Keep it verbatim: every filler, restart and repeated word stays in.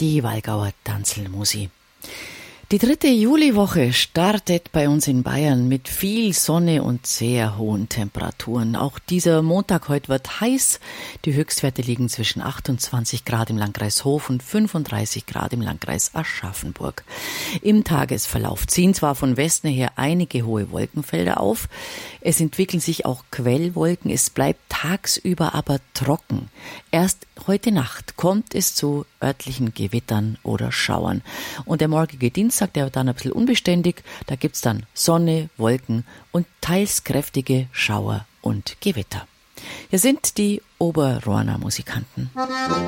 die Walgauer Tanzelmusi. Die dritte Juliwoche startet bei uns in Bayern mit viel Sonne und sehr hohen Temperaturen. Auch dieser Montag heute wird heiß. Die Höchstwerte liegen zwischen achtundzwanzig Grad im Landkreis Hof und fünfunddreißig Grad im Landkreis Aschaffenburg. Im Tagesverlauf ziehen zwar von Westen her einige hohe Wolkenfelder auf. Es entwickeln sich auch Quellwolken. Es bleibt tagsüber aber trocken. Erst heute Nacht kommt es zu örtlichen Gewittern oder Schauern. Und der morgige Dienstag, der wird dann ein bisschen unbeständig. Da gibt's dann Sonne, Wolken und teils kräftige Schauer und Gewitter. Hier sind die Oberrohrner Musikanten.